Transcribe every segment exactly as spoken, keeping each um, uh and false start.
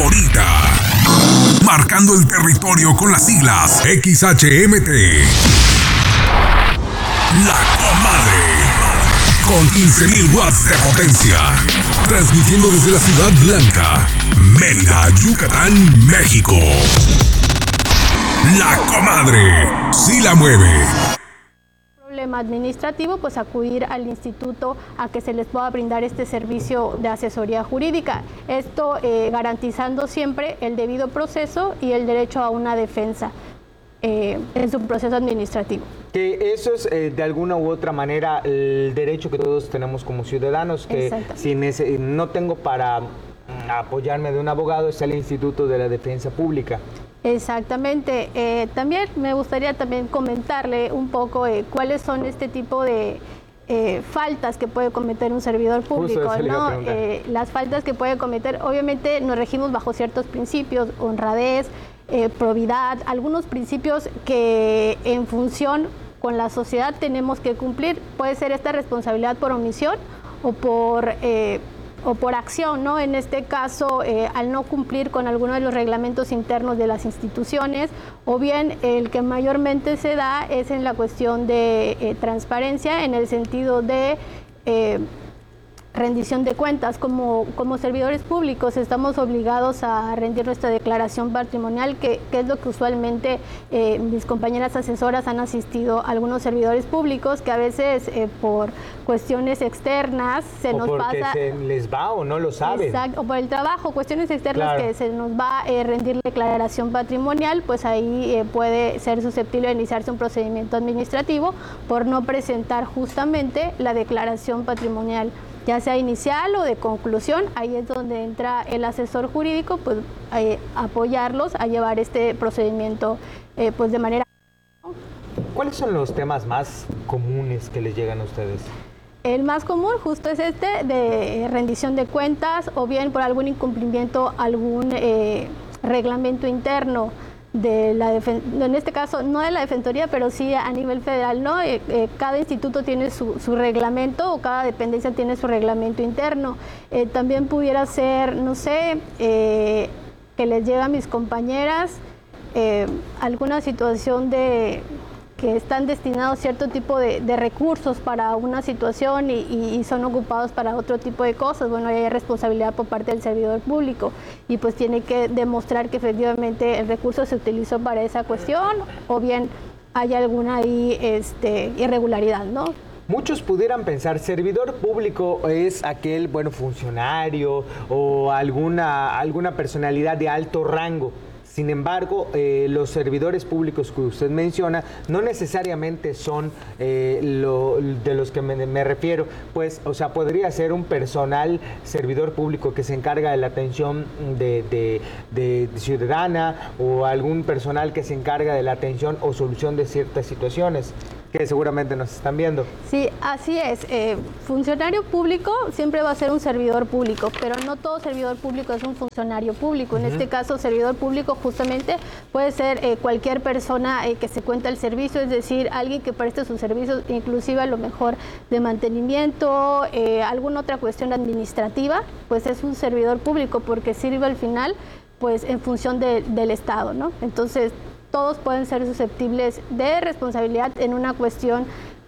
favorita. Marcando el territorio con las siglas X H M T. La Comadre. Con quince mil watts de potencia. Transmitiendo desde la Ciudad Blanca, Mérida, Yucatán, México. La Comadre. Sí la mueve. Problema administrativo, pues acudir al instituto a que se les pueda brindar este servicio de asesoría jurídica. Esto eh, garantizando siempre el debido proceso y el derecho a una defensa eh, en su proceso administrativo. Que eso es eh, de alguna u otra manera el derecho que todos tenemos como ciudadanos, que si nece- no tengo para mm, apoyarme de un abogado, está el Instituto de la Defensa Pública. Exactamente. Eh, también me gustaría también comentarle un poco eh, cuáles son este tipo de eh, faltas que puede cometer un servidor público, ¿no? Eh, las faltas que puede cometer, obviamente nos regimos bajo ciertos principios, honradez, eh, probidad, algunos principios que en función con la sociedad tenemos que cumplir. Puede ser esta responsabilidad por omisión o por... Eh, o por acción, ¿no? En este caso, eh, al no cumplir con alguno de los reglamentos internos de las instituciones, o bien el que mayormente se da es en la cuestión de eh, transparencia, en el sentido de eh, rendición de cuentas. Como, como servidores públicos estamos obligados a rendir nuestra declaración patrimonial, que, que es lo que usualmente eh, mis compañeras asesoras han asistido a algunos servidores públicos que a veces eh, por cuestiones externas se o nos porque pasa... se les va o no lo saben. Exacto, o por el trabajo, cuestiones externas, claro, que se nos va a eh, rendir la declaración patrimonial, pues ahí eh, puede ser susceptible de iniciarse un procedimiento administrativo por no presentar justamente la declaración patrimonial, ya sea inicial o de conclusión. Ahí es donde entra el asesor jurídico, pues eh, apoyarlos a llevar este procedimiento eh, pues de manera... ¿Cuáles son los temas más comunes que les llegan a ustedes? El más común justo es este de rendición de cuentas, o bien por algún incumplimiento, algún eh, reglamento interno de la defensoría, en este caso no de la defensoría, pero sí a nivel federal, ¿no? Eh, eh, cada instituto tiene su, su reglamento, o cada dependencia tiene su reglamento interno. Eh, también pudiera ser, no sé, eh, que les llega a mis compañeras eh, alguna situación de que están destinados cierto tipo de, de recursos para una situación y, y, y son ocupados para otro tipo de cosas. Bueno, ahí hay responsabilidad por parte del servidor público y pues tiene que demostrar que efectivamente el recurso se utilizó para esa cuestión, o bien hay alguna ahí este, irregularidad, ¿no? Muchos pudieran pensar, servidor público es aquel, bueno, funcionario o alguna, alguna personalidad de alto rango. Sin embargo, eh, los servidores públicos que usted menciona no necesariamente son eh, lo, de los que me, me refiero. Pues, o sea, podría ser un personal servidor público que se encarga de la atención de, de, de ciudadana, o algún personal que se encarga de la atención o solución de ciertas situaciones, que seguramente nos están viendo. Sí, así es. Eh, funcionario público siempre va a ser un servidor público, pero no todo servidor público es un funcionario público. En uh-huh. este caso, servidor público justamente puede ser eh, cualquier persona eh, que se cuenta el servicio, es decir, alguien que preste sus servicios, inclusive a lo mejor de mantenimiento, eh, alguna otra cuestión administrativa, pues es un servidor público porque sirve al final pues en función de, del Estado, ¿no? Entonces, todos pueden ser susceptibles de responsabilidad en una cuestión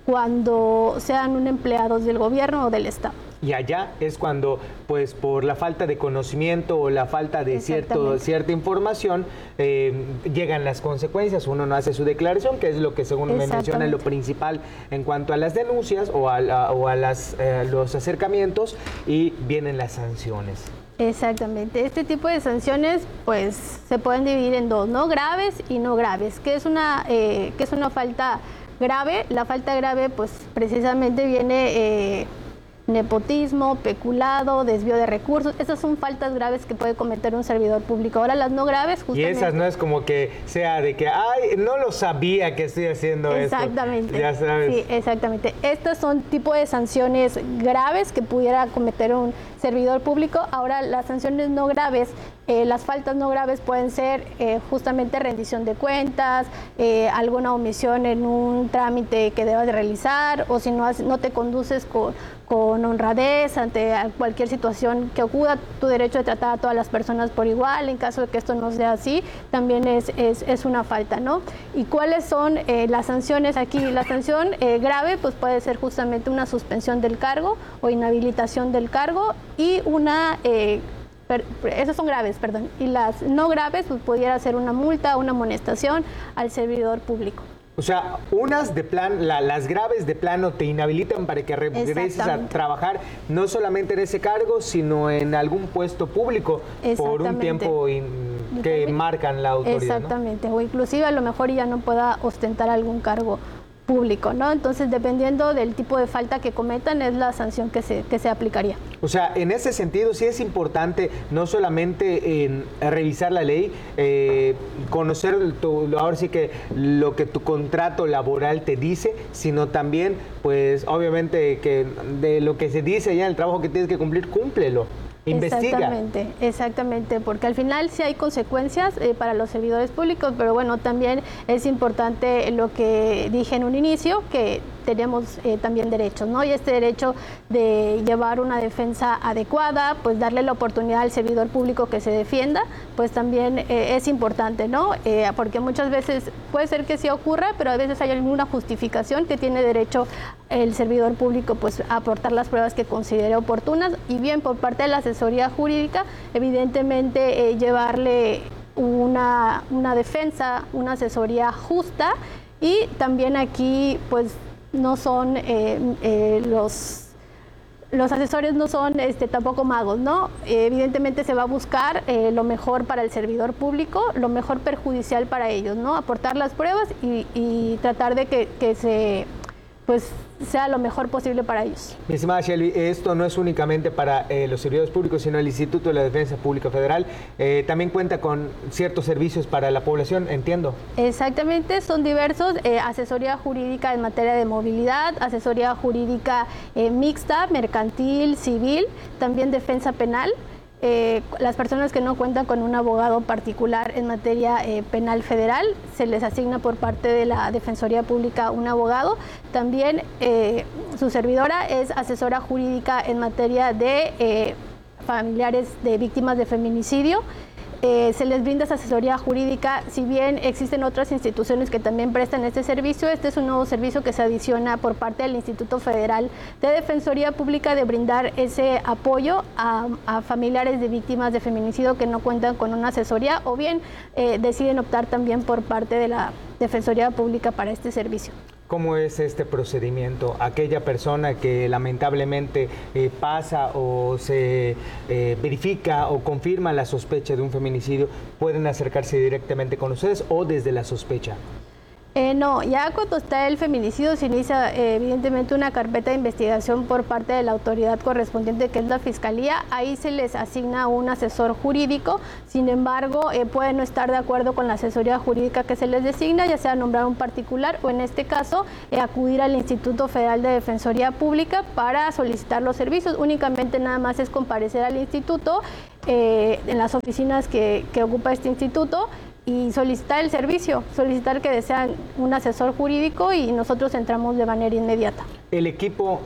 cuando sean un empleados del gobierno o del Estado. Y allá es cuando, pues, por la falta de conocimiento o la falta de cierto, cierta información, eh, llegan las consecuencias. Uno no hace su declaración, que es lo que, según me menciona, lo principal en cuanto a las denuncias o a, a, o a las, eh, los acercamientos, y vienen las sanciones. Exactamente. Este tipo de sanciones pues se pueden dividir en dos, ¿no? Graves y no graves. ¿Qué es una, eh, qué es una falta grave? La falta grave pues precisamente viene eh, nepotismo, peculado, desvío de recursos. Esas son faltas graves que puede cometer un servidor público. Ahora las no graves justamente... Y esas no es como que sea de que, ay, no lo sabía que estoy haciendo esto. Exactamente. Ya sabes. Sí, exactamente. Estas son tipo de sanciones graves que pudiera cometer un servidor público. Ahora, las sanciones no graves, eh, las faltas no graves pueden ser eh, justamente rendición de cuentas, eh, alguna omisión en un trámite que debas de realizar, o si no, no te conduces con, con honradez ante cualquier situación que ocurra, tu derecho de tratar a todas las personas por igual. En caso de que esto no sea así, también es, es, es una falta, ¿no? ¿Y cuáles son eh, las sanciones aquí? La sanción eh, grave pues puede ser justamente una suspensión del cargo o inhabilitación del cargo, y una... Eh, Per, esas son graves, perdón. Y las no graves, pues pudiera ser una multa, una amonestación al servidor público. O sea, unas de plan, la, las graves de plano te inhabilitan para que regreses a trabajar no solamente en ese cargo, sino en algún puesto público por un tiempo in, que marcan la autoridad. Exactamente, ¿no? O inclusive a lo mejor ya no pueda ostentar algún cargo público, ¿no? Entonces, dependiendo del tipo de falta que cometan, es la sanción que se, que se aplicaría. O sea, en ese sentido sí es importante no solamente en revisar la ley, eh, conocer tu, ahora sí que lo que tu contrato laboral te dice, sino también, pues, obviamente que de lo que se dice ya en el trabajo que tienes que cumplir, cúmplelo. Investiga. Exactamente, exactamente, porque al final sí hay consecuencias eh, para los servidores públicos, pero bueno, también es importante lo que dije en un inicio, que tenemos eh, también derechos, ¿no? Y este derecho de llevar una defensa adecuada, pues darle la oportunidad al servidor público que se defienda, pues también eh, es importante, ¿no? Eh, porque muchas veces puede ser que sí ocurra, pero a veces hay alguna justificación que tiene derecho el servidor público, pues a aportar las pruebas que considere oportunas, y bien por parte de la asesoría jurídica, evidentemente eh, llevarle una, una defensa, una asesoría justa, y también aquí pues no son eh, eh, los, los asesores no son este, tampoco magos, ¿no? Eh, evidentemente se va a buscar eh, lo mejor para el servidor público, lo mejor perjudicial para ellos, ¿no? Aportar las pruebas y, y tratar de que, que se pues sea lo mejor posible para ellos. Mi estimada Shelby, esto no es únicamente para eh, los servidores públicos, sino el Instituto de la Defensa Pública Federal eh, también cuenta con ciertos servicios para la población, entiendo. Exactamente, son diversos, eh, asesoría jurídica en materia de movilidad, asesoría jurídica eh, mixta, mercantil, civil, también defensa penal. Eh, las personas que no cuentan con un abogado particular en materia eh, penal federal, se les asigna por parte de la Defensoría Pública un abogado. También eh, su servidora es asesora jurídica en materia de eh, familiares de víctimas de feminicidio. Eh, se les brinda esa asesoría jurídica, si bien existen otras instituciones que también prestan este servicio. Este es un nuevo servicio que se adiciona por parte del Instituto Federal de Defensoría Pública, de brindar ese apoyo a, a familiares de víctimas de feminicidio que no cuentan con una asesoría, o bien eh, deciden optar también por parte de la Defensoría Pública para este servicio. ¿Cómo es este procedimiento? Aquella persona que lamentablemente eh, pasa o se eh, verifica o confirma la sospecha de un feminicidio, ¿pueden acercarse directamente con ustedes o desde la sospecha? Eh, no, ya cuando está el feminicidio se inicia eh, evidentemente una carpeta de investigación por parte de la autoridad correspondiente, que es la Fiscalía. Ahí se les asigna un asesor jurídico. Sin embargo, eh, pueden no estar de acuerdo con la asesoría jurídica que se les designa, ya sea nombrar un particular o en este caso eh, acudir al Instituto Federal de Defensoría Pública para solicitar los servicios. Únicamente nada más es comparecer al instituto, eh, en las oficinas que, que ocupa este instituto, y solicitar el servicio, solicitar que desean un asesor jurídico, y nosotros entramos de manera inmediata. ¿El equipo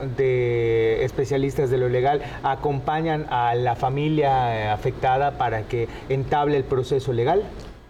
de especialistas de lo legal acompañan a la familia afectada para que entable el proceso legal?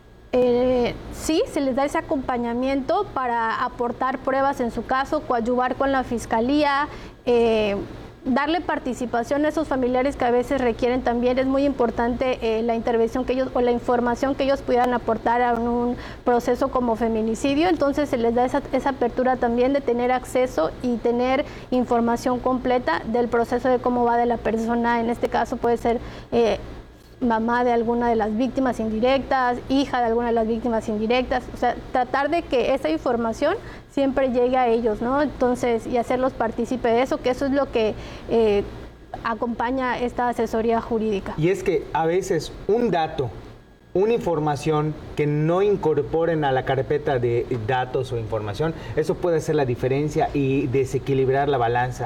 Eh, sí, se les da ese acompañamiento para aportar pruebas en su caso, coadyuvar con la Fiscalía, eh, darle participación a esos familiares que a veces requieren también. Es muy importante eh, la intervención que ellos o la información que ellos puedan aportar a un proceso como feminicidio. Entonces se les da esa, esa apertura también de tener acceso y tener información completa del proceso de cómo va de la persona. En este caso puede ser eh, mamá de alguna de las víctimas indirectas, hija de alguna de las víctimas indirectas. O sea, tratar de que esa información siempre llegue a ellos, ¿no? Entonces, y hacerlos partícipe de eso, que eso es lo que eh, acompaña esta asesoría jurídica. Y es que a veces un dato, una información que no incorporen a la carpeta de datos o información, eso puede hacer la diferencia y desequilibrar la balanza.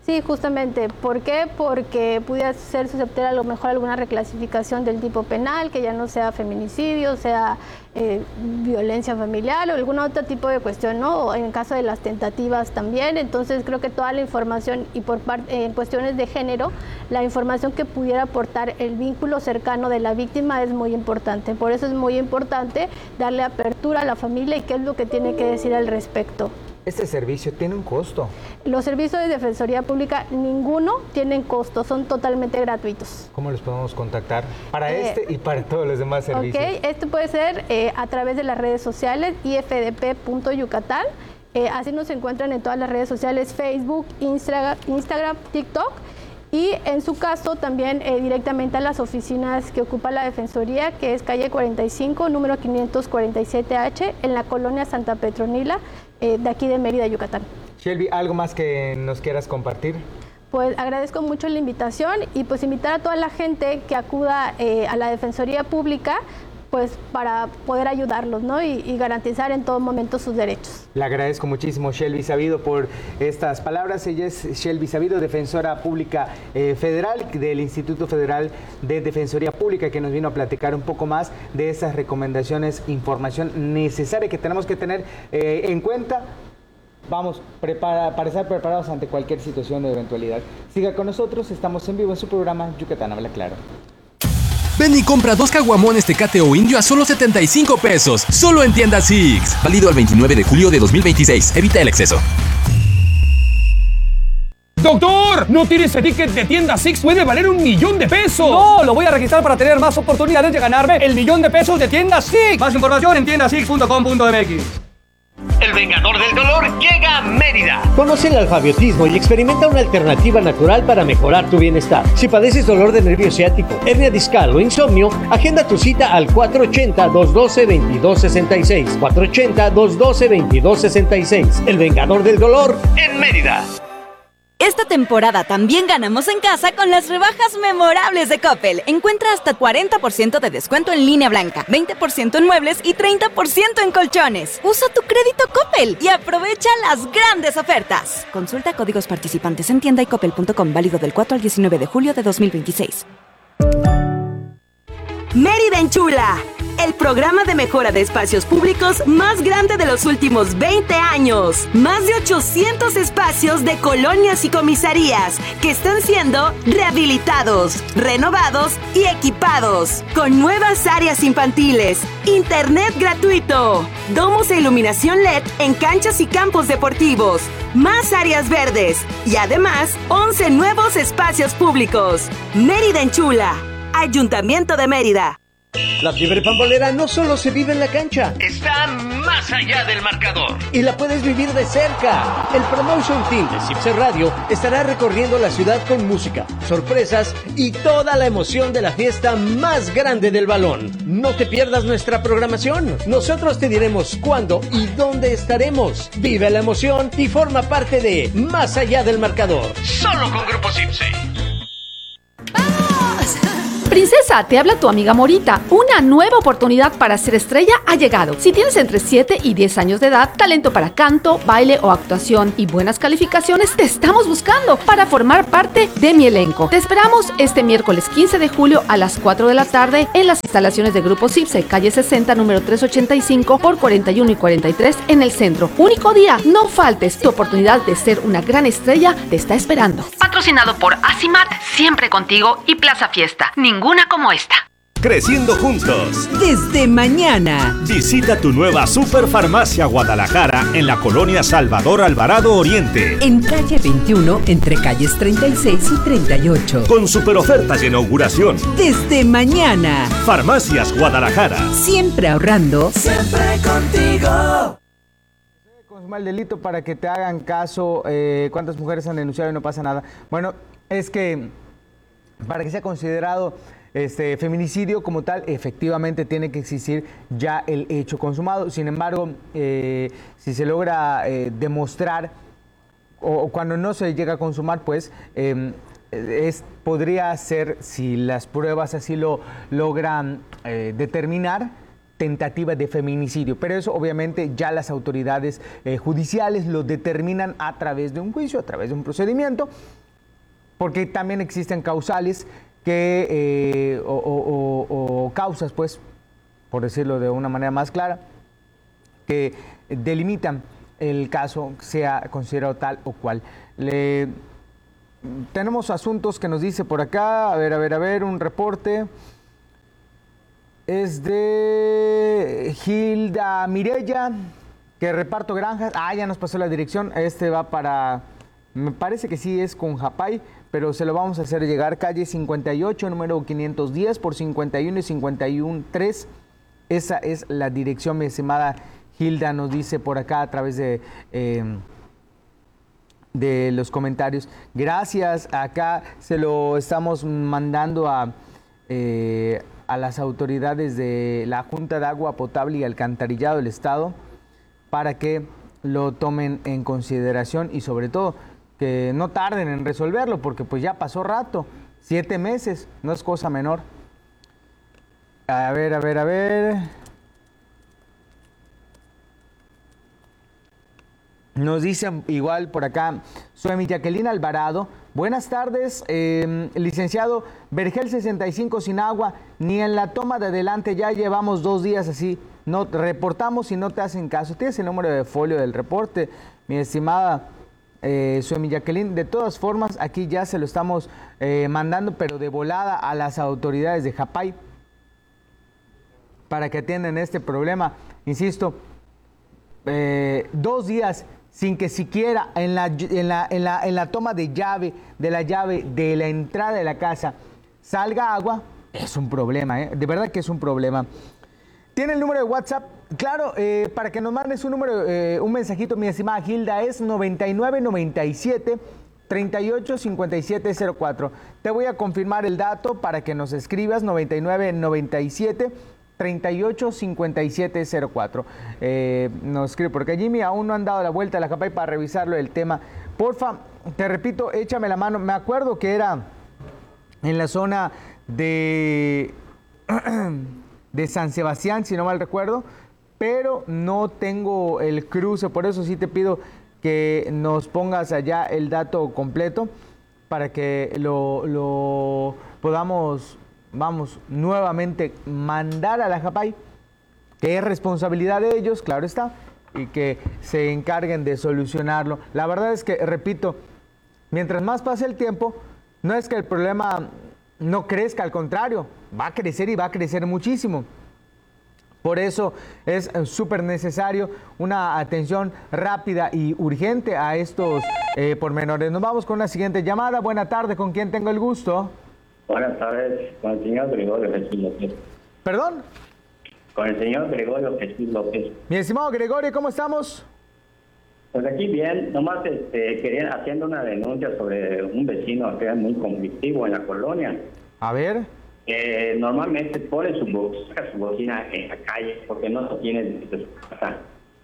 Sí, justamente. ¿Por qué? Porque pudiera ser susceptible a lo mejor alguna reclasificación del tipo penal, que ya no sea feminicidio, sea eh, violencia familiar o algún otro tipo de cuestión, ¿no? O en caso de las tentativas también. Entonces creo que toda la información y por parte, en cuestiones de género, la información que pudiera aportar el vínculo cercano de la víctima es muy importante. Por eso es muy importante darle apertura a la familia y qué es lo que tiene que decir al respecto. ¿Este servicio tiene un costo? Los servicios de Defensoría Pública, ninguno tienen costo, son totalmente gratuitos. ¿Cómo los podemos contactar para eh, este y para todos los demás servicios? Ok, esto puede ser eh, a través de las redes sociales, i f d p punto yucatán. Eh, así nos encuentran en todas las redes sociales, Facebook, Instagram, Instagram TikTok. Y en su caso también eh, directamente a las oficinas que ocupa la Defensoría, que es calle cuarenta y cinco, número quinientos cuarenta y siete H, en la colonia Santa Petronila, eh, de aquí de Mérida, Yucatán. Shelby, ¿algo más que nos quieras compartir? Pues agradezco mucho la invitación y pues invitar a toda la gente que acuda eh, a la Defensoría Pública, pues para poder ayudarlos, ¿no? Y, y garantizar en todo momento sus derechos. Le agradezco muchísimo, Shelby Sabido, por estas palabras. Ella es Shelby Sabido, defensora pública eh, federal del Instituto Federal de Defensoría Pública, que nos vino a platicar un poco más de esas recomendaciones, información necesaria que tenemos que tener eh, en cuenta. Vamos, prepara, para estar preparados ante cualquier situación o eventualidad. Siga con nosotros, estamos en vivo en su programa Yucatán Habla Claro. Ven y compra dos caguamones Tecate o Indio a solo setenta y cinco pesos, solo en Tienda Six. Válido al veintinueve de julio de dos mil veintiséis. Evita el exceso. ¡Doctor! ¡No tires ese ticket de Tienda Six! ¡Puede valer un millón de pesos! ¡No! Lo voy a registrar para tener más oportunidades de ganarme el millón de pesos de Tienda Six. Más información en tienda six punto com punto m x. El Vengador del Dolor llega a Mérida. Conoce el alfabetismo y experimenta una alternativa natural para mejorar tu bienestar. Si padeces dolor de nervio ciático, hernia discal o insomnio, agenda tu cita al cuatro ochenta, dos doce, veintidós sesenta y seis. cuatro ochenta, dos doce, veintidós sesenta y seis. El Vengador del Dolor en Mérida. Esta temporada también ganamos en casa con las rebajas memorables de Coppel. Encuentra hasta cuarenta por ciento de descuento en línea blanca, veinte por ciento en muebles y treinta por ciento en colchones. Usa tu crédito Coppel y aprovecha las grandes ofertas. Consulta códigos participantes en tienda y coppel punto com, válido del cuatro al diecinueve de julio de dos mil veintiséis. Mérida Enchula, el programa de mejora de espacios públicos más grande de los últimos veinte años. Más de ochocientos espacios de colonias y comisarías que están siendo rehabilitados, renovados y equipados. Con nuevas áreas infantiles, internet gratuito, domos e iluminación L E D en canchas y campos deportivos, más áreas verdes y además once nuevos espacios públicos. Mérida Enchula, Ayuntamiento de Mérida. La fiebre pambolera no solo se vive en la cancha, está más allá del marcador y la puedes vivir de cerca. El Promotion Team de Cipse Radio estará recorriendo la ciudad con música, sorpresas y toda la emoción de la fiesta más grande del balón. No te pierdas nuestra programación. Nosotros te diremos cuándo y dónde estaremos. Vive la emoción y forma parte de Más allá del marcador. Solo con Grupo Cipse. Princesa, te habla tu amiga Morita. Una nueva oportunidad para ser estrella ha llegado. Si tienes entre siete y diez años de edad, talento para canto, baile o actuación y buenas calificaciones, te estamos buscando para formar parte de mi elenco. Te esperamos este miércoles quince de julio a las cuatro de la tarde en las instalaciones de Grupo Cipse, calle sesenta, número trescientos ochenta y cinco por cuarenta y uno y cuarenta y tres en el centro. Único día, no faltes. Tu oportunidad de ser una gran estrella te está esperando. Patrocinado por Asimat, siempre contigo, y Plaza Fiesta. Ninguna como esta. Creciendo juntos. Desde mañana. Visita tu nueva Superfarmacia Guadalajara en la colonia Salvador Alvarado Oriente. En calle veintiuno, entre calles treinta y seis y treinta y ocho. Con super ofertas de inauguración. Desde mañana. Farmacias Guadalajara. Siempre ahorrando. Siempre contigo. Consumar el delito para que te hagan caso. Eh, ¿Cuántas mujeres han denunciado y no pasa nada? Bueno, es que para que sea considerado este feminicidio como tal, efectivamente tiene que existir ya el hecho consumado. Sin embargo, eh, si se logra eh, demostrar o, o cuando no se llega a consumar, pues eh, es, podría ser, si las pruebas así lo logran eh, determinar, tentativa de feminicidio, pero eso obviamente ya las autoridades eh, judiciales lo determinan a través de un juicio, a través de un procedimiento, porque también existen causales que, eh, o, o, o, o causas, pues, por decirlo de una manera más clara, que delimitan el caso, sea considerado tal o cual. Le, tenemos asuntos que nos dice por acá, a ver, a ver, a ver, un reporte. Es de Gilda Mirella, que reparto granjas. Ah, ya nos pasó la dirección. Este va para, me parece que sí es con Japay, pero se lo vamos a hacer llegar. Calle cincuenta y ocho, número quinientos diez por cincuenta y uno y cincuenta y uno tres. Esa es la dirección, mi estimada Gilda, nos dice por acá a través de, eh, de los comentarios. Gracias, acá se lo estamos mandando a... Eh, a las autoridades de la Junta de Agua Potable y Alcantarillado del Estado para que lo tomen en consideración y sobre todo que no tarden en resolverlo, porque pues ya pasó rato, siete meses, no es cosa menor. A ver, a ver, a ver. Nos dicen igual por acá, soy Jacqueline Alvarado. Buenas tardes, eh, licenciado. Vergel sesenta y cinco sin agua, ni en la toma de adelante, ya llevamos dos días así. No reportamos y no te hacen caso. Tienes el número de folio del reporte, mi estimada eh, soy Jacqueline. De todas formas, aquí ya se lo estamos eh, mandando, pero de volada a las autoridades de Japay para que atiendan este problema. Insisto, eh, dos días sin que siquiera en la, en, la, en, la, en la toma de llave, de la llave de la entrada de la casa, salga agua, es un problema, ¿eh? De verdad que es un problema. ¿Tiene el número de WhatsApp? Claro, eh, para que nos mandes un número, eh, un mensajito, mi estimada Gilda, es noventa y nueve noventa y siete treinta y ocho cincuenta y siete cero cuatro. Te voy a confirmar el dato para que nos escribas, noventa y nueve noventa y siete treinta y ocho cincuenta y siete cero cuatro. Eh, nos escribe porque Jimmy aún no han dado la vuelta a la Japay para revisarlo el tema. Porfa, te repito, échame la mano. Me acuerdo que era en la zona de, de San Sebastián, si no mal recuerdo, pero no tengo el cruce, por eso sí te pido que nos pongas allá el dato completo para que lo, lo podamos... vamos, nuevamente mandar a la Japay, que es responsabilidad de ellos, claro está, y que se encarguen de solucionarlo. La verdad es que, repito, mientras más pase el tiempo, no es que el problema no crezca, al contrario, va a crecer y va a crecer muchísimo. Por eso es súper necesario una atención rápida y urgente a estos eh, pormenores. Nos vamos con la siguiente llamada. Buena tarde, ¿con quién tengo el gusto? Buenas tardes, con el señor Gregorio Jesús López. ¿Perdón? Con el señor Gregorio Jesús López. Mi estimado Gregorio, ¿cómo estamos? Pues aquí bien, nomás este, quería haciendo una denuncia sobre un vecino que es muy conflictivo en la colonia. A ver. Eh, normalmente pone su, bo su bocina en la calle porque no lo tiene desde su casa.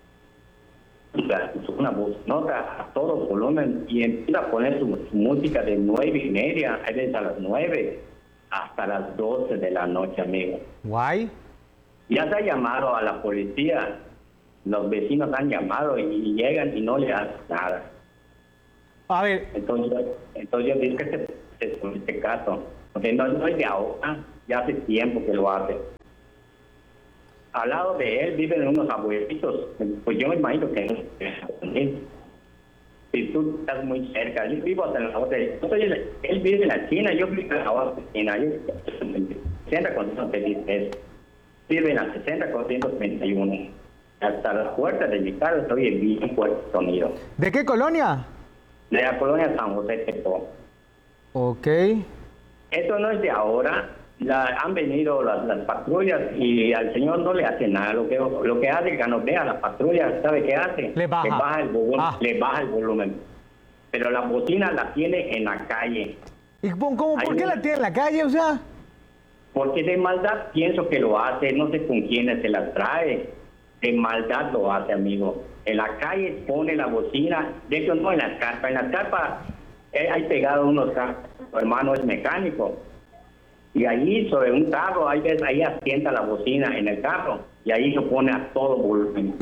Una voz nota a todo volumen y empieza a poner su, su música de nueve y media, a veces a las nueve hasta las doce de la noche, amigo. Guay. Ya se ha llamado a la policía, los vecinos han llamado y, y llegan y no le hacen nada. A ver. Entonces, entonces yo digo que este, este, este caso, porque no, no es de ahora, ya hace tiempo que lo hace. Al lado de él viven unos abuelitos, pues yo me imagino que no. Si tú estás muy cerca, yo vivo hasta en la otra, yo soy el, él vive en la China, yo vivo en la otra esquina, yo sesenta con ciento veintitrés, vive en la sesenta con ciento treinta y uno. Hasta las puertas de mi casa estoy en bien fuerte sonido. ¿De qué colonia? De la colonia San José Tepo. Ok. Esto no es de ahora. La, han venido las, las patrullas y al señor no le hace nada. Lo que lo que hace cuando ve a las patrullas, ¿sabe qué hace? Le baja. Le baja el volumen. Ah. Le baja el volumen. Pero la bocina la tiene en la calle. ¿Y cómo, cómo, por qué una... la tiene en la calle? O sea... Porque de maldad pienso que lo hace. No sé con quiénes se la trae. De maldad lo hace, amigo. En la calle pone la bocina. De hecho, no en las carpas. En las carpas eh, hay pegado unos carpas. Su hermano es mecánico. Y ahí sobre un carro, ahí, ves, ahí asienta la bocina en el carro y ahí lo pone a todo volumen.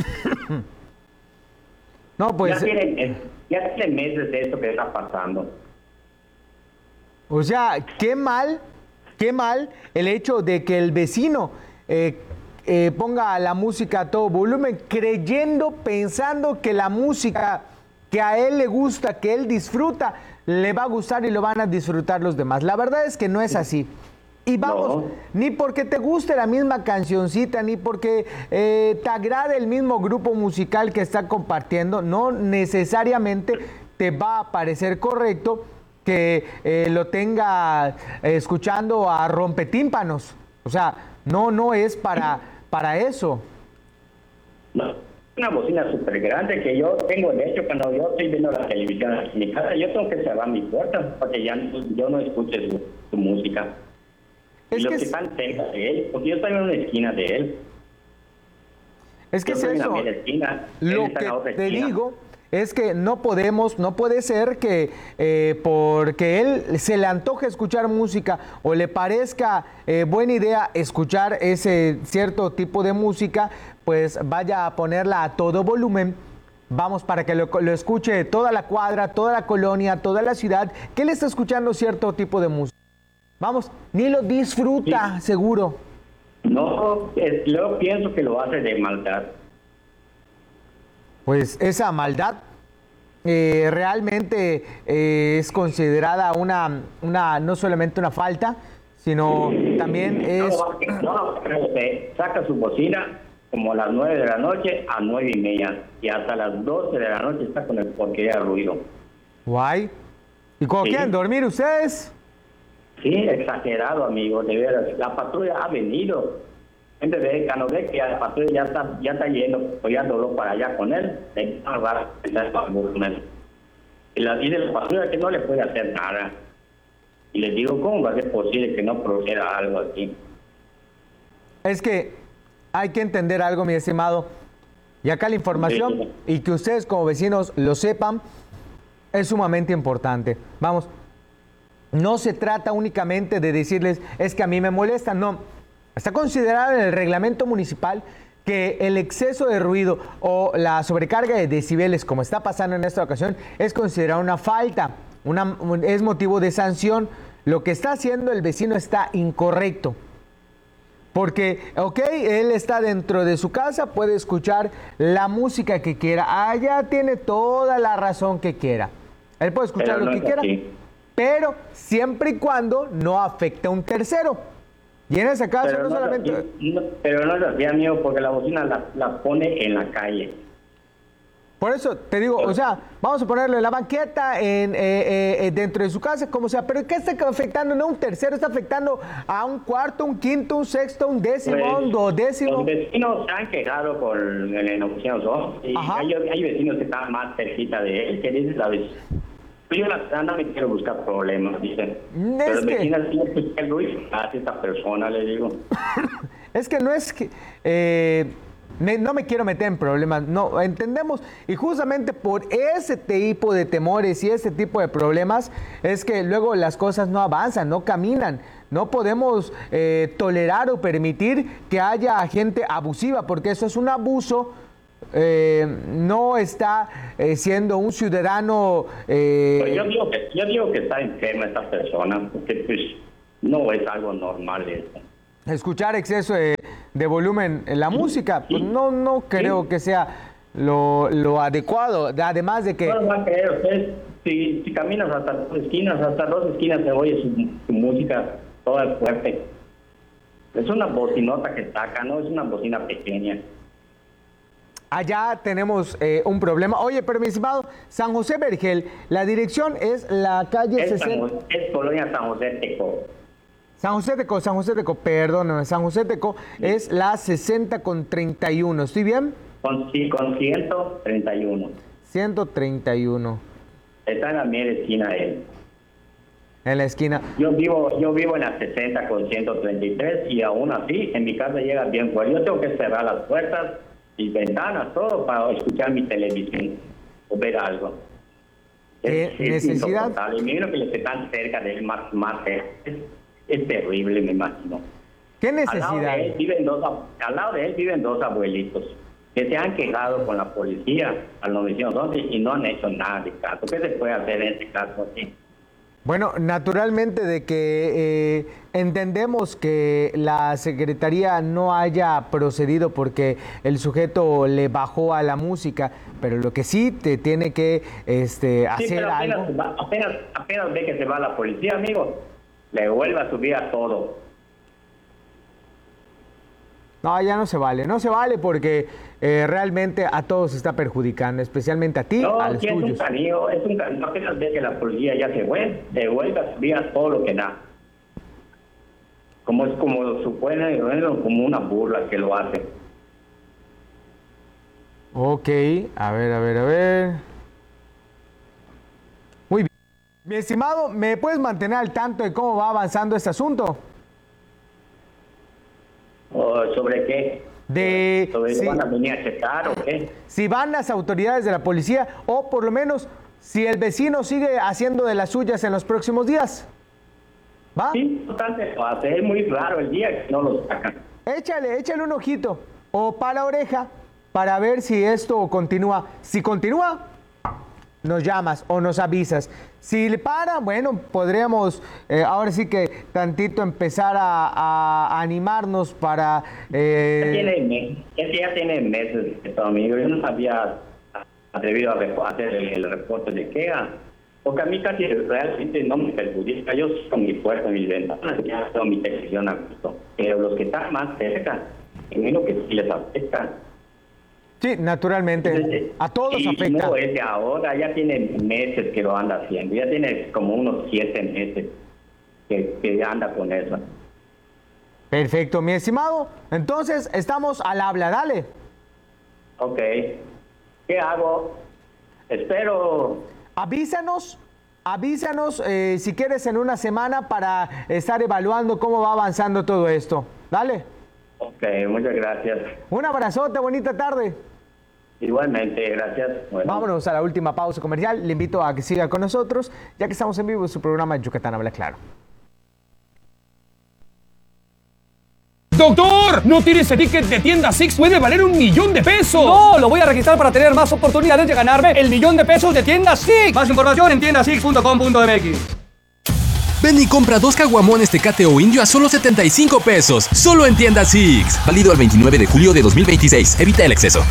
No, pues... Ya tiene, ya tiene meses de esto que está pasando. O sea, qué mal, qué mal el hecho de que el vecino eh, eh, ponga la música a todo volumen, creyendo, pensando que la música que a él le gusta, que él disfruta, le va a gustar y lo van a disfrutar los demás. La verdad es que no es así. Y vamos, no. Ni porque te guste la misma cancioncita, ni porque eh, te agrade el mismo grupo musical que está compartiendo, no necesariamente te va a parecer correcto que eh, lo tenga eh, escuchando a rompetímpanos. O sea, no, no es para, para eso. No, una bocina súper grande que yo tengo. De hecho, cuando yo estoy viendo la televisión en mi casa, yo tengo que cerrar mi puerta para que ya no, yo no escuche su, su música. Es y los que, que están cerca de él, porque yo estoy en una esquina de él. Es que yo es eso. En la esquina, lo que te esquina. digo es que no podemos, no puede ser que eh, porque él se le antoje escuchar música o le parezca eh, buena idea escuchar ese cierto tipo de música, pues vaya a ponerla a todo volumen. Vamos, para que lo, lo escuche toda la cuadra, toda la colonia, toda la ciudad, que él está escuchando cierto tipo de música. Vamos, ni lo disfruta, sí. Seguro. No, es, yo pienso que lo hace de maldad. Pues esa maldad eh, realmente eh, es considerada una, una, no solamente una falta, sino también es... No, no, no, saca su bocina como a las nueve de la noche a nueve y media, y hasta las doce de la noche está con el porquería de ruido. Guay. ¿Y cómo sí. quieren dormir ustedes? Sí, exagerado, amigo, de veras. La patrulla ha venido. Gente de cuando ve que la patrulla ya está, ya está yendo, apoyándolo para allá con él, le van a dar y la dice la patrulla que no le puede hacer nada. Y les digo, ¿cómo va a ser posible que no proceda algo así? Es que hay que entender algo, mi estimado. Y acá la información, sí, sí. y que ustedes como vecinos lo sepan, es sumamente importante. Vamos. No se trata únicamente de decirles, es que a mí me molesta, no. Está considerado en el reglamento municipal que el exceso de ruido o la sobrecarga de decibeles, como está pasando en esta ocasión, es considerado una falta, una, es motivo de sanción. Lo que está haciendo el vecino está incorrecto. Porque, ok, él está dentro de su casa, puede escuchar la música que quiera. Allá tiene toda la razón que quiera. Él puede escuchar Pero lo no que quiera. Aquí. Pero siempre y cuando no afecte a un tercero. Y en ese caso pero no, no solamente... Así, no, pero no es así, amigo, porque la bocina la, la pone en la calle. Por eso te digo, o sea, vamos a ponerle la banqueta en, eh, eh, dentro de su casa, como sea, pero ¿qué está afectando? No un tercero, está afectando a un cuarto, un quinto, un sexto, un décimo, pues, un duodécimo. Los vecinos se han quejado con el oficina y hay, hay vecinos que están más cerquita de él, que dicen la vecina. Yo la no me quiero buscar problemas, dicen. Es pero que... vecinas tienen que escuchar ruido a esta persona, le digo. Es que no es que... Eh, me, no me quiero meter en problemas, no, entendemos. Y justamente por ese tipo de temores y ese tipo de problemas es que luego las cosas no avanzan, no caminan. No podemos eh, tolerar o permitir que haya gente abusiva, porque eso es un abuso. Eh, no está eh, siendo un ciudadano eh... pues yo digo que yo digo que está enferma esta persona, porque pues no es algo normal eso. Escuchar exceso de, de volumen en la sí, música, pues sí, no no creo sí. que sea lo, lo adecuado, además de que no lo va a creer usted. Si, si caminas hasta dos esquinas, hasta dos esquinas se oye su, su música toda fuerte. Es una bocinota que saca, no es una bocina pequeña. Allá tenemos eh, un problema. Oye, pero mi estimado, San José Vergel, la dirección es la calle es sesenta... San, es Colonia San José Teco. San José Teco, San José Teco, perdóname, San José Teco sí. es la sesenta con treinta y uno, ¿estoy bien? Con, sí, con ciento treinta y uno. ciento treinta y uno. Está en la mera esquina de él. En la esquina. Yo vivo yo vivo en la sesenta con ciento treinta y tres y aún así en mi casa llega bien fuerte. Yo tengo que cerrar las puertas y ventanas, todo para escuchar mi televisión o ver algo. ¿Qué es, necesidad? Es y miro que los que están cerca de él más, más cerca, es terrible, me imagino. ¿Qué necesidad? Al lado de él viven dos, al lado de él viven dos abuelitos que se han quejado con la policía al nueve once y no han hecho nada de caso. ¿Qué se puede hacer en este caso así? Bueno, naturalmente de que eh, entendemos que la Secretaría no haya procedido porque el sujeto le bajó a la música, pero lo que sí te tiene que este, hacer sí, pero apenas, algo... Va, apenas, apenas ve que se va la policía, amigo, le vuelve a subir a todo. No, ya no se vale, no se vale porque eh, realmente a todos se está perjudicando, especialmente a ti, no, a los sí, tuyos. Es un canío, es un canío, apenas ve que la policía ya se fue, le vuelve a subir a todo lo que da. Como es como supone, como una burla que lo hace. Ok, a ver, a ver, a ver. Muy bien. Mi estimado, ¿me puedes mantener al tanto de cómo va avanzando este asunto? ¿Sobre qué? De, ¿Sobre si, van a venir a checar o qué? Si van las autoridades de la policía o por lo menos si el vecino sigue haciendo de las suyas en los próximos días. ¿Va? Sí, bastante. Es muy raro el día que no lo sacan. Échale, échale un ojito o para la oreja para ver si esto continúa. Si continúa, nos llamas o nos avisas. Si le para, bueno, podríamos eh, ahora sí que tantito empezar a, a animarnos para... Eh... Ya tiene, es que ya tiene meses, esto, amigo. Yo no había atrevido a hacer el, el reporte de queja, porque a mí casi realmente no me perjudica. Yo con mi puerta, mis ventanas, ya tengo mi televisión a gusto. Pero los que están más cerca, en menos que sí les afecta. Sí, naturalmente. A todos sí, afecta. No, es de ahora, ya tiene meses que lo anda haciendo. Ya tiene como unos siete meses que, que anda con eso. Perfecto, mi estimado. Entonces, estamos al habla, dale. Ok. ¿Qué hago? Espero... Avísanos, avísanos eh, si quieres en una semana para estar evaluando cómo va avanzando todo esto. Dale. Ok, muchas gracias. Un abrazote, bonita tarde. Igualmente, gracias. Bueno. Vámonos a la última pausa comercial. Le invito a que siga con nosotros, ya que estamos en vivo en su programa Yucatán Habla Claro. ¡Doctor! ¿No tiene ese ticket de tienda Six? ¡Puede valer un millón de pesos! No, lo voy a registrar para tener más oportunidades de ganarme el millón de pesos de tienda Six. Más información en tienda six punto com punto m x. Ven y compra dos caguamones Tecate o Indio a solo setenta y cinco pesos. Solo en tienda Six. Válido al veintinueve de julio de dos mil veintiséis. Evita el exceso.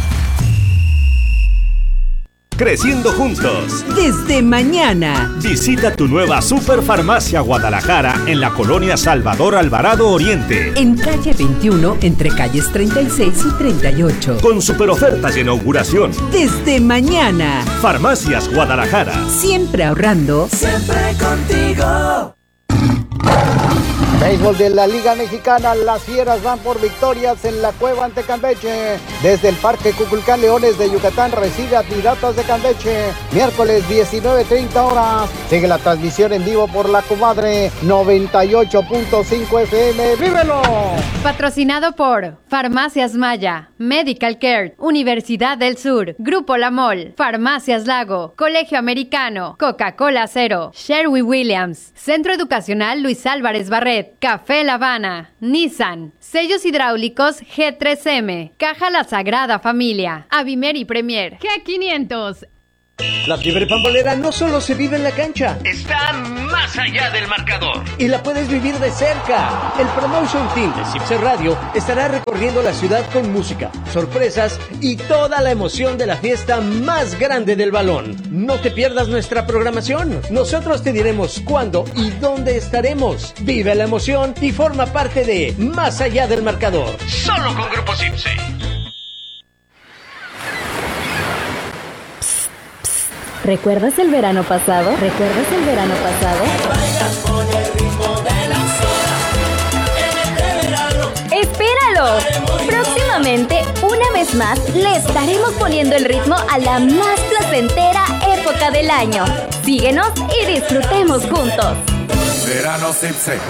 Creciendo juntos. Desde mañana. Visita tu nueva Superfarmacia Guadalajara en la colonia Salvador Alvarado Oriente. En calle veintiuno, entre calles treinta y seis y treinta y ocho. Con super ofertas de inauguración. Desde mañana. Farmacias Guadalajara. Siempre ahorrando. Siempre contigo. Béisbol de la Liga Mexicana, las Fieras van por victorias en la Cueva ante Campeche. Desde el Parque Cuculcán Leones de Yucatán recibe a Piratas de Campeche. Miércoles diecinueve treinta horas. Sigue la transmisión en vivo por La Comadre noventa y ocho punto cinco F M. ¡Vívelo! Patrocinado por Farmacias Maya, Medical Care, Universidad del Sur, Grupo La Mol, Farmacias Lago, Colegio Americano, Coca-Cola Cero, Sherwin Williams, Centro Educacional Luis Álvarez Barret, Café La Habana, Nissan, Sellos Hidráulicos G tres M, Caja La Sagrada Familia, Avimer y Premier, G quinientos. La fiebre pambolera no solo se vive en la cancha, está más allá del marcador y la puedes vivir de cerca. El Promotion Team de Cipse Radio estará recorriendo la ciudad con música, sorpresas y toda la emoción de la fiesta más grande del balón. No te pierdas nuestra programación. Nosotros te diremos cuándo y dónde estaremos. Vive la emoción y forma parte de Más allá del marcador. Solo con Grupo Cipse. ¿Recuerdas el verano pasado? ¿Recuerdas el verano pasado? ¡Espéralo! Próximamente, una vez más, le estaremos poniendo el ritmo a la más placentera época del año. Síguenos y disfrutemos juntos. Verano Cipse.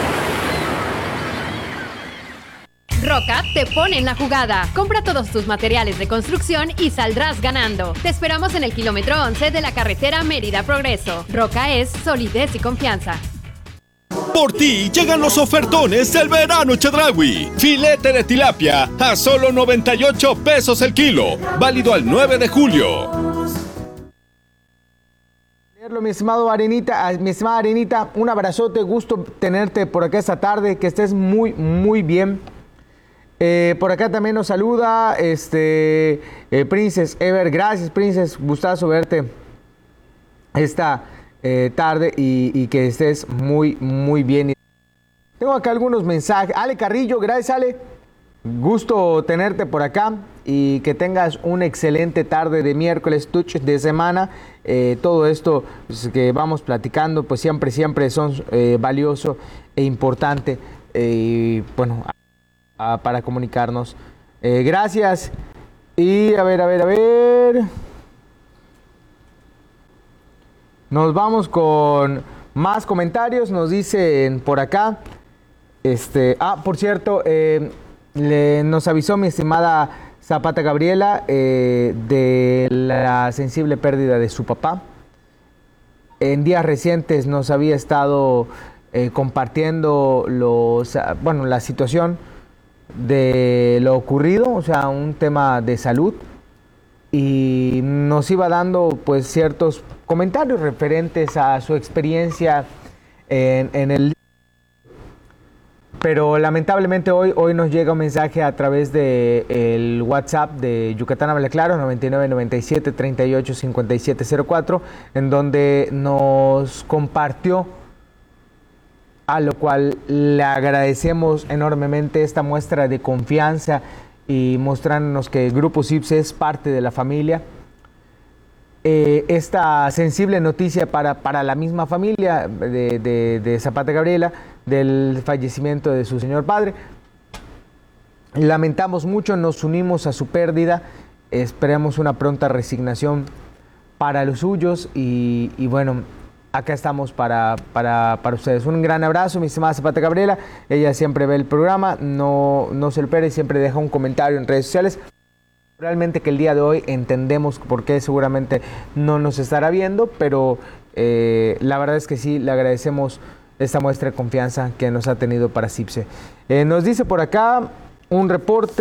Roca te pone en la jugada. Compra todos tus materiales de construcción y saldrás ganando. Te esperamos en el kilómetro once de la carretera Mérida Progreso. Roca es solidez y confianza. Por ti llegan los ofertones del verano Chedraui. Filete de tilapia a solo noventa y ocho pesos el kilo. Válido al nueve de julio. Mi estimado Arenita, mi estimada Arenita, un abrazote, gusto tenerte por acá esta tarde, que estés muy, muy bien. Eh, por acá también nos saluda este eh, Princess Ever, gracias Princess, gustazo verte esta eh, tarde y, y que estés muy, muy bien. Tengo acá algunos mensajes. Ale Carrillo, gracias Ale, gusto tenerte por acá y que tengas una excelente tarde de miércoles, touch de semana. Eh, todo esto pues, que vamos platicando, pues siempre, siempre son eh, valioso e importante eh, y bueno, a, a, para comunicarnos. Eh, gracias. Y a ver, a ver, a ver. Nos vamos con más comentarios. Nos dicen por acá. Este, ah, por cierto, eh, le, nos avisó mi estimada Zapata Gabriela eh, de la sensible pérdida de su papá. En días recientes nos había estado eh, compartiendo los, bueno, la situación de lo ocurrido, o sea, un tema de salud, y nos iba dando pues ciertos comentarios referentes a su experiencia en, en el... Pero lamentablemente hoy, hoy nos llega un mensaje a través de el WhatsApp de Yucatán Habla Claro, noventa y nueve noventa y siete treinta y ocho cincuenta y siete cero cuatro, en donde nos compartió, a lo cual le agradecemos enormemente esta muestra de confianza y mostrarnos que el Grupo CIPSE es parte de la familia. Eh, esta sensible noticia para, para la misma familia de, de, de Zapata Gabriela, del fallecimiento de su señor padre. Lamentamos mucho, nos unimos a su pérdida, esperamos una pronta resignación para los suyos y, y bueno, acá estamos para, para, para ustedes. Un gran abrazo, mi estimada Zapata Gabriela, ella siempre ve el programa, no, no se le pere, siempre deja un comentario en redes sociales. Realmente que el día de hoy entendemos por qué seguramente no nos estará viendo, pero eh, la verdad es que sí, le agradecemos esta muestra de confianza que nos ha tenido para CIPSE. Eh, nos dice por acá un reporte,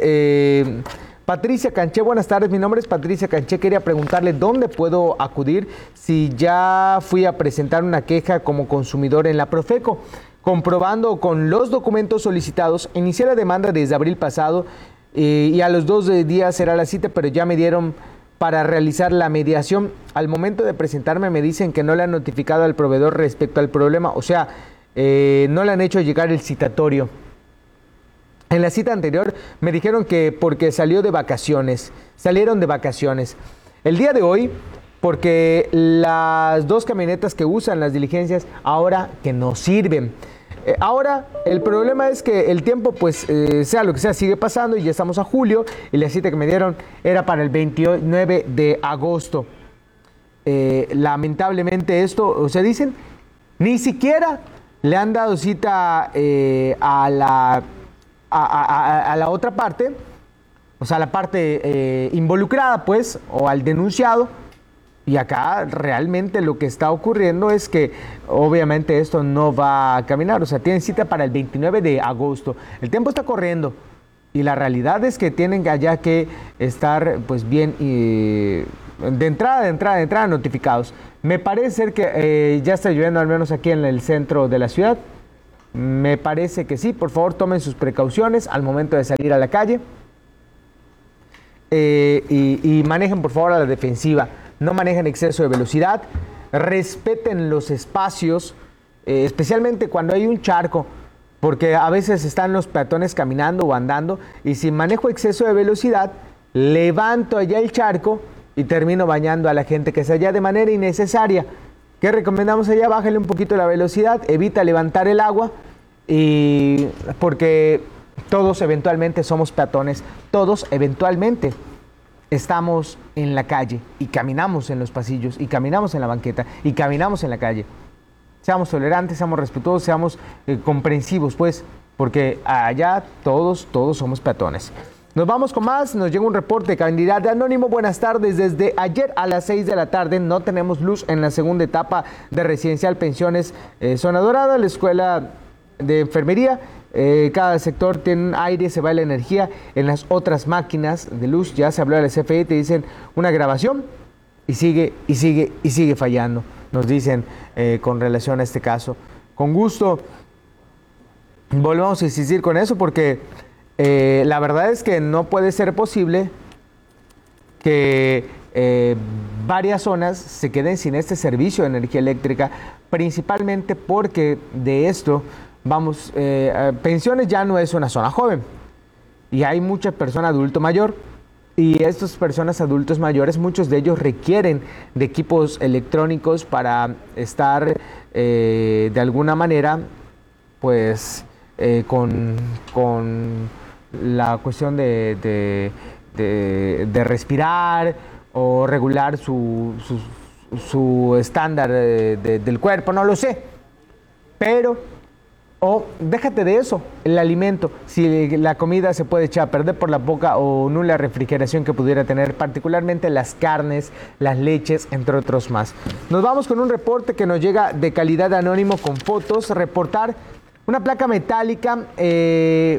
eh, Patricia Canché, buenas tardes, mi nombre es Patricia Canché, quería preguntarle dónde puedo acudir si ya fui a presentar una queja como consumidor en la Profeco. Comprobando con los documentos solicitados, inicié la demanda desde abril pasado eh, y a los dos días será la cita, pero ya me dieron para realizar la mediación. Al momento de presentarme me dicen que no le han notificado al proveedor respecto al problema, o sea, eh, no le han hecho llegar el citatorio. En la cita anterior me dijeron que porque salió de vacaciones, salieron de vacaciones. El día de hoy, porque las dos camionetas que usan las diligencias ahora que no sirven. Eh, ahora, el problema es que el tiempo, pues, eh, sea lo que sea, sigue pasando y ya estamos a julio y la cita que me dieron era para el veintinueve de agosto. Eh, lamentablemente esto, o sea, dicen, ni siquiera le han dado cita eh, a, la, a, a, a la otra parte, o sea, la parte eh, involucrada, pues, o al denunciado. Y acá realmente lo que está ocurriendo es que obviamente esto no va a caminar, o sea, tienen cita para el veintinueve de agosto. El tiempo está corriendo y la realidad es que tienen allá que estar pues bien y de entrada, de entrada, de entrada notificados. Me parece ser que eh, ya está lloviendo al menos aquí en el centro de la ciudad. Me parece que sí, por favor tomen sus precauciones al momento de salir a la calle eh, y, y manejen por favor a la defensiva. No manejen exceso de velocidad, respeten los espacios, eh, especialmente cuando hay un charco, porque a veces están los peatones caminando o andando, y si manejo exceso de velocidad, levanto allá el charco y termino bañando a la gente que está allá de manera innecesaria. ¿Qué recomendamos allá? Bájale un poquito la velocidad, evita levantar el agua, y porque todos eventualmente somos peatones, todos eventualmente estamos en la calle y caminamos en los pasillos y caminamos en la banqueta y caminamos en la calle. Seamos tolerantes, seamos respetuosos, seamos eh, comprensivos, pues, porque allá todos, todos somos peatones. Nos vamos con más, nos llega un reporte, candidato anónimo, buenas tardes, desde ayer a las seis de la tarde no tenemos luz en la segunda etapa de Residencial Pensiones eh, Zona Dorada, la escuela de enfermería, eh, cada sector tiene aire, se va la energía, en las otras máquinas de luz, ya se habló de la C F E, te dicen una grabación y sigue, y sigue, y sigue fallando, nos dicen eh, con relación a este caso. Con gusto, volvamos a insistir con eso porque... Eh, la verdad es que no puede ser posible que eh, varias zonas se queden sin este servicio de energía eléctrica, principalmente porque de esto, vamos, eh, Pensiones ya no es una zona joven y hay mucha persona adulto mayor y estas personas adultos mayores, muchos de ellos requieren de equipos electrónicos para estar eh, de alguna manera, pues, eh, con... con la cuestión de, de, de, de respirar o regular su, su, su estándar de, de, del cuerpo, no lo sé. Pero, o déjate de eso, el alimento, si la comida se puede echar a perder por la poca o nula refrigeración que pudiera tener, particularmente las carnes, las leches, entre otros más. Nos vamos con un reporte que nos llega de Calidad Anónimo con fotos, reportar una placa metálica, eh,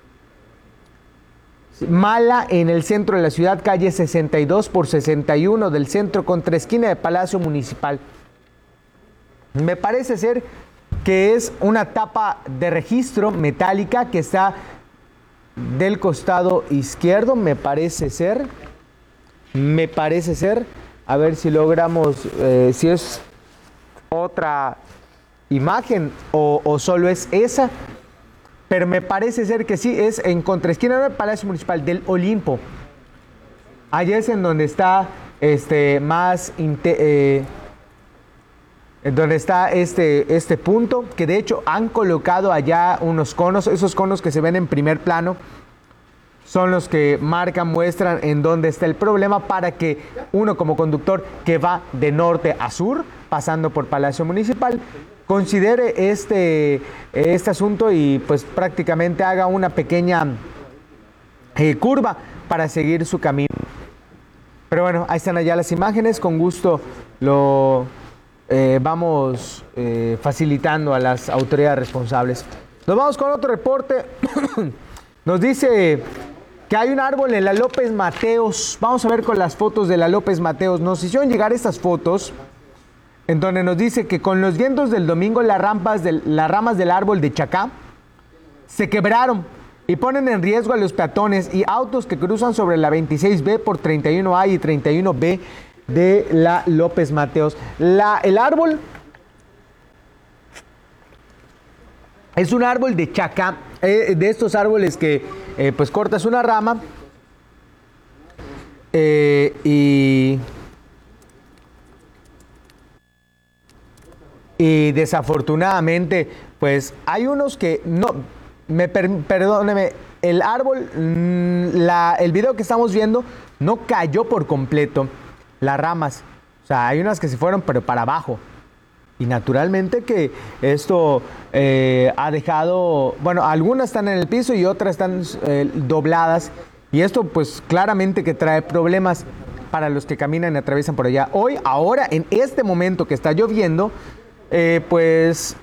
mala en el centro de la ciudad, calle sesenta y dos por sesenta y uno del centro, contra esquina de Palacio Municipal. Me parece ser que es una tapa de registro metálica que está del costado izquierdo, me parece ser. Me parece ser. A ver si logramos, eh, si es otra imagen o, o solo es esa. Pero me parece ser que sí, es en contraesquina del Palacio Municipal del Olimpo. Allá es en donde está este más eh, en donde está este, este punto, que de hecho han colocado allá unos conos, esos conos que se ven en primer plano, son los que marcan, muestran en dónde está el problema para que uno como conductor que va de norte a sur, pasando por Palacio Municipal, considere este, este asunto y pues prácticamente haga una pequeña eh, curva para seguir su camino. Pero bueno, ahí están allá las imágenes, con gusto lo eh, vamos eh, facilitando a las autoridades responsables. Nos vamos con otro reporte. Nos dice que hay un árbol en la López Mateos. Vamos a ver con las fotos de la López Mateos. Nos hicieron llegar estas fotos en donde nos dice que con los vientos del domingo las, rampas del, las ramas del árbol de Chacá se quebraron y ponen en riesgo a los peatones y autos que cruzan sobre la veintiséis B por treinta y uno A y treinta y uno B de la López Mateos. La, el árbol es un árbol de Chacá, eh, de estos árboles que eh, pues cortas una rama eh, y... Y desafortunadamente, pues hay unos que no, me per, perdóneme, el árbol, la, el video que estamos viendo no cayó por completo, las ramas, o sea, hay unas que se fueron pero para abajo. Y naturalmente que esto eh, ha dejado, bueno, algunas están en el piso y otras están eh, dobladas. Y esto pues claramente que trae problemas para los que caminan y atraviesan por allá. Hoy, ahora, en este momento que está lloviendo, Eh, pues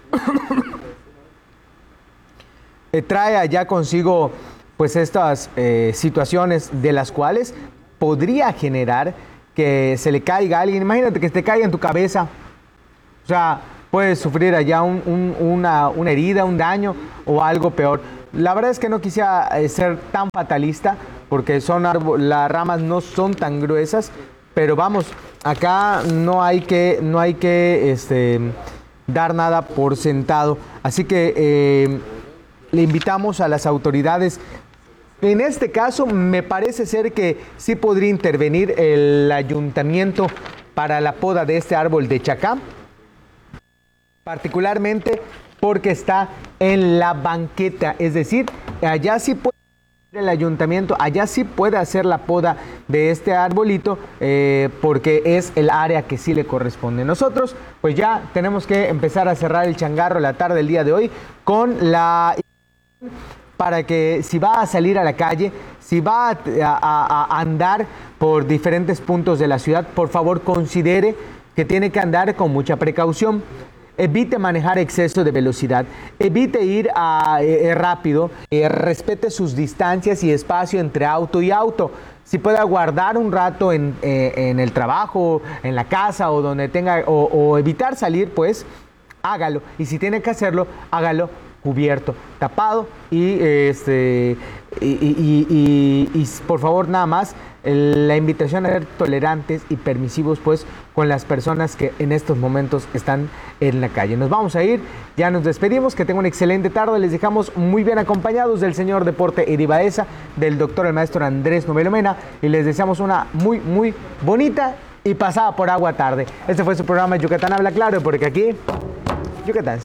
eh, trae allá consigo pues estas eh, situaciones de las cuales podría generar que se le caiga a alguien. Imagínate que te caiga en tu cabeza, o sea, puedes sufrir allá un, un, una, una herida, un daño o algo peor. La verdad es que no quisiera eh, ser tan fatalista porque son las ramas no son tan gruesas, pero vamos, acá no hay que no hay que este dar nada por sentado. Así que eh, le invitamos a las autoridades. En este caso, me parece ser que sí podría intervenir el ayuntamiento para la poda de este árbol de Chacá, particularmente porque está en la banqueta, es decir, allá sí puede el ayuntamiento, allá sí puede hacer la poda de este arbolito eh, porque es el área que sí le corresponde. Nosotros pues ya tenemos que empezar a cerrar el changarro la tarde del día de hoy con la para que si va a salir a la calle, si va a, a, a andar por diferentes puntos de la ciudad, por favor considere que tiene que andar con mucha precaución. Evite manejar exceso de velocidad, evite ir a, eh, rápido, eh, respete sus distancias y espacio entre auto y auto. Si puede aguardar un rato en, eh, en el trabajo, en la casa o donde tenga, o, o evitar salir, pues hágalo. Y si tiene que hacerlo, hágalo cubierto, tapado y, este, y, y, y, y, y por favor nada más la invitación a ser tolerantes y permisivos pues con las personas que en estos momentos están en la calle. Nos vamos a ir, ya nos despedimos, que tengan una excelente tarde, les dejamos muy bien acompañados del señor Deporte Eddie Baeza, del doctor el maestro Andrés Novelo Mena y les deseamos una muy muy bonita y pasada por agua tarde. Este fue su programa Yucatán Habla Claro, porque aquí Yucatán.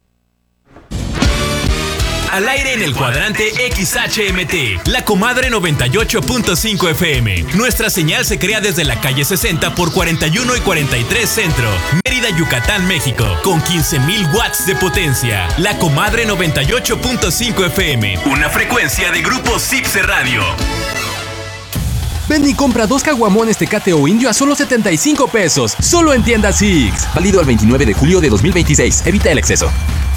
Al aire en el cuadrante X H M T, La Comadre noventa y ocho punto cinco F M. Nuestra señal se crea desde la calle sesenta por cuarenta y uno y cuarenta y tres Centro, Mérida, Yucatán, México, con quince mil watts de potencia. La Comadre noventa y ocho punto cinco F M, una frecuencia de Grupo Zipse Radio. Ven y compra dos caguamones Tecate o Indio a solo setenta y cinco pesos, solo en tienda Six. Válido al veintinueve de julio de dos mil veintiséis. Evita el exceso.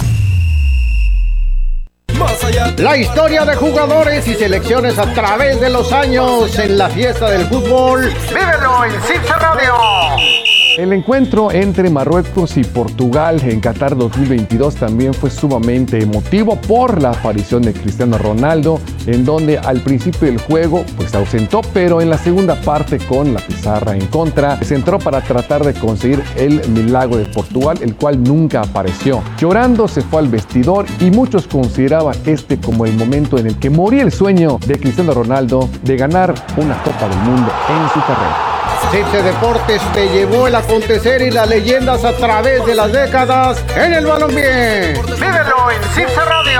La historia de jugadores y selecciones a través de los años en la fiesta del fútbol. ¡Vívelo en Zipse Radio! El encuentro entre Marruecos y Portugal en Qatar dos mil veintidós también fue sumamente emotivo por la aparición de Cristiano Ronaldo, en donde al principio del juego pues se ausentó, pero en la segunda parte con la pizarra en contra, se entró para tratar de conseguir el milagro de Portugal, el cual nunca apareció. Llorando se fue al vestidor y muchos consideraban este como el momento en el que moría el sueño de Cristiano Ronaldo de ganar una Copa del Mundo en su carrera. Zipse Deportes te llevó el acontecer y las leyendas a través de las décadas en el balompié. ¡Vívelo en Zipse Radio!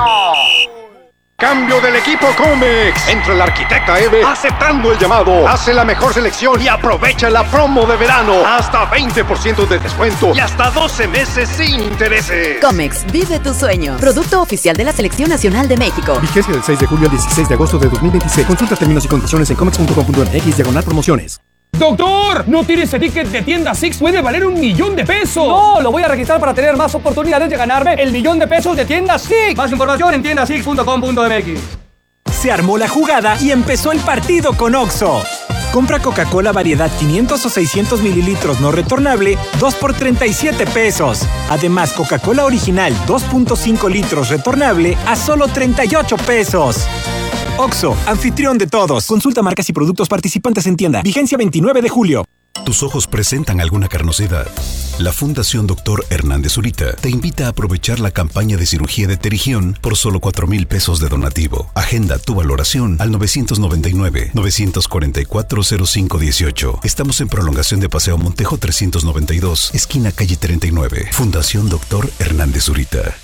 Cambio del equipo Comex. Entra el arquitecta Eve aceptando el llamado. Hace la mejor selección y aprovecha la promo de verano. Hasta veinte por ciento de descuento y hasta doce meses sin intereses. Comex, vive tu sueño. Producto oficial de la Selección Nacional de México. Vigencia del seis de julio al dieciséis de agosto de dos mil veintiséis. Consulta términos y condiciones en comex punto com punto m x diagonal promociones. ¡Doctor! ¿No tiene ese ticket de tienda Six? ¡Puede valer un millón de pesos! No, lo voy a registrar para tener más oportunidades de ganarme el millón de pesos de tienda Six. Más información en tienda six punto com punto m x. Se armó la jugada y empezó el partido con Oxxo. Compra Coca-Cola variedad quinientos o seiscientos mililitros no retornable, dos por treinta y siete pesos. Además, Coca-Cola original dos punto cinco litros retornable a solo treinta y ocho pesos. Oxxo, anfitrión de todos. Consulta marcas y productos participantes en tienda. Vigencia veintinueve de julio. ¿Tus ojos presentan alguna carnosidad? La Fundación Doctor Hernández Zurita te invita a aprovechar la campaña de cirugía de terigión por solo cuatro mil pesos de donativo. Agenda tu valoración al nueve nueve nueve, nueve cuatro cuatro, cero cinco uno ocho. Estamos en prolongación de Paseo Montejo trescientos noventa y dos, esquina calle treinta y nueve. Fundación Doctor Hernández Zurita.